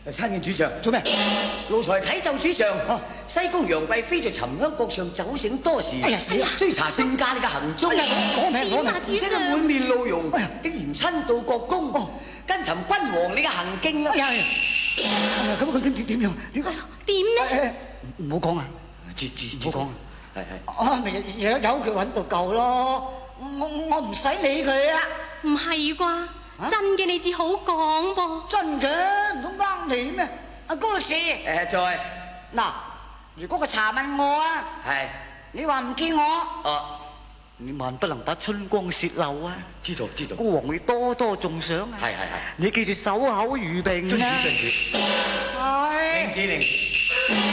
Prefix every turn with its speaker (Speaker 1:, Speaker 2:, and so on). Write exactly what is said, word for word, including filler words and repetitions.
Speaker 1: 參見主上，做咩？奴才啟奏主上，西宮楊貴妃在沉香閣上酒醒多時，哎呀死啦！追查聖駕你嘅行蹤，攞命攞命！而且佢滿面怒容，竟然親到國宮，跟尋君王你嘅行徑啊！哎呀，咁咁點點點樣？點
Speaker 2: 點呢？
Speaker 1: 唔好講啊！絕絕唔好講啊！係係啊，咪有有佢揾到夠咯！我我唔使理佢啊！
Speaker 2: 唔係啩？真嘅你至好講噃。
Speaker 1: 真嘅，唔通呃你咩？阿高律師，誒在嗱，如果佢查問我啊，係你話唔見我，哦，你萬不能把春光泄漏啊！知道知道，孤王會多多重賞啊！係係係，你記住守口如瓶啊！遵旨遵旨，係。領旨領。